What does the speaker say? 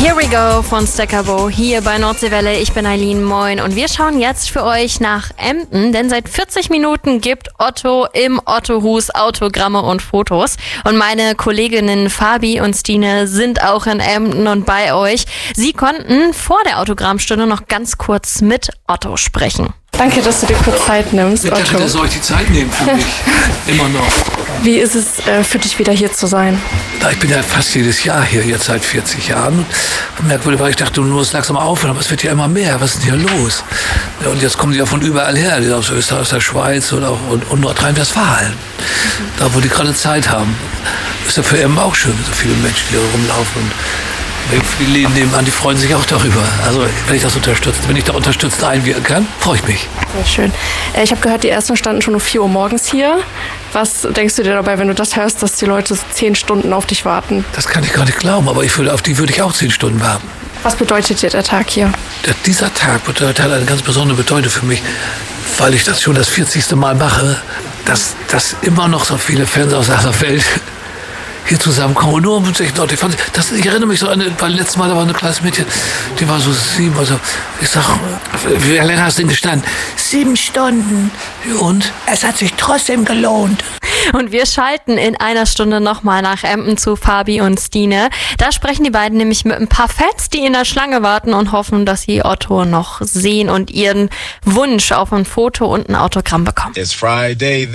Here we go von Staccato hier bei Nordseewelle. Ich bin Eileen, moin. Und wir schauen jetzt für euch nach Emden, denn seit 40 Minuten gibt Otto im Ottohus Autogramme und Fotos. Und meine Kolleginnen Fabi und Stine sind auch in Emden und bei euch. Sie konnten vor der Autogrammstunde noch ganz kurz mit Otto sprechen. Danke, dass du dir kurz Zeit nimmst, Otto. Ich dachte, soll ich die Zeit nehmen für mich. Immer noch. Wie ist es für dich, wieder hier zu sein? Ich bin ja fast jedes Jahr hier, jetzt seit 40 Jahren. Merkwürdig, weil ich dachte, du musst langsam aufhören, aber es wird ja immer mehr. Was ist denn hier los? Und jetzt kommen die ja von überall her, die aus Österreich, aus der Schweiz und Nordrhein-Westfalen. Da, wo die gerade Zeit haben. Ist ja für Emden auch schön, so viele Menschen, die rumlaufen. Und die Läden nebenan, die freuen sich auch darüber. Also wenn ich das unterstütze, wenn ich da unterstützt einwirken kann, freue ich mich. Sehr schön. Ich habe gehört, die ersten standen schon um 4 Uhr morgens hier. Was denkst du dir dabei, wenn du das hörst, dass die Leute 10 Stunden auf dich warten? Das kann ich gar nicht glauben, aber auf die würde ich auch 10 Stunden warten. Was bedeutet dir der Tag hier? Dieser Tag hat eine ganz besondere Bedeutung für mich, weil ich das schon das 40. Mal mache, dass immer noch so viele Fans aus aller Welt hier zusammenkommen und nur um sich dort. Ich erinnere mich so an, weil letztes Mal da war eine kleines Mädchen, die war so 7, also ich sag, wie lange hast du denn gestanden? 7 Stunden. Und es hat sich trotzdem gelohnt. Und wir schalten in einer Stunde nochmal nach Emden zu Fabi und Stine. Da sprechen die beiden nämlich mit ein paar Fans, die in der Schlange warten und hoffen, dass sie Otto noch sehen und ihren Wunsch auf ein Foto und ein Autogramm bekommen. It's Friday.